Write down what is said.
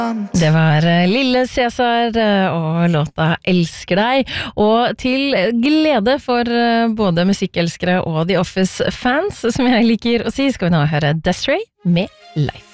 Det var Lille Cæsar og låta Elsker deg, og til glede for både musikkelskere og The Office-fans, som jeg liker å si, skal vi nå høre Desiree med Life.